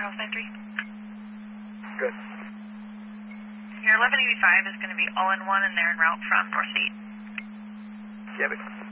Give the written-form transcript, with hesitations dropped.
Charles 93. Good. Your 1185 is going to be all in one, and they're en route from North State. Get it.